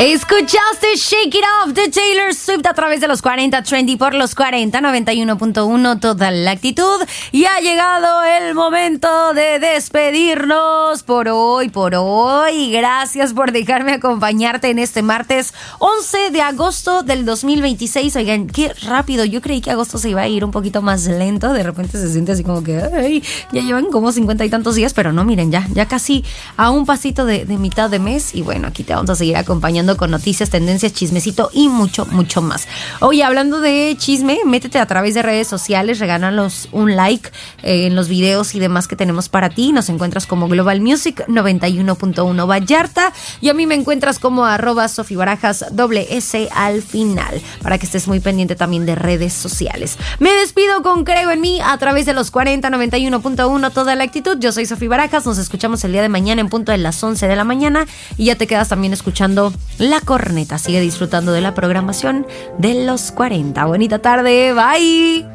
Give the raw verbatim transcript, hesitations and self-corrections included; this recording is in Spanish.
Escuchaste Shake It Off de Taylor Swift a través de los cuarenta Trendy por los cuarenta, noventa y uno punto uno toda la actitud. Y ha llegado el momento de despedirnos por hoy, por hoy. Gracias por dejarme acompañarte en este martes once de agosto del dos mil veintiséis. Oigan, qué rápido. Yo creí que agosto se iba a ir un poquito más lento. De repente se siente así como que ay, ya llevan como cincuenta y tantos días, pero no, miren, ya, ya casi a un pasito de, de mitad de mes. Y bueno, aquí te vamos a seguir acompañando con noticias, tendencias, chismecito y mucho, mucho más. Oye, hablando de chisme, métete a través de redes sociales, regálanos un like eh, en los videos y demás que tenemos para ti. Nos encuentras como Global Music noventa y uno punto uno Vallarta y a mí me encuentras como arroba Sofi Barajas doble S al final, para que estés muy pendiente también de redes sociales. Me despido con Creo en Mí a través de los cuarenta, noventa y uno punto uno toda la actitud. Yo soy Sofi Barajas, nos escuchamos el día de mañana en punto de las once de la mañana y ya te quedas también escuchando La Corneta. Sigue disfrutando de la programación de los cuarenta. Bonita tarde, bye.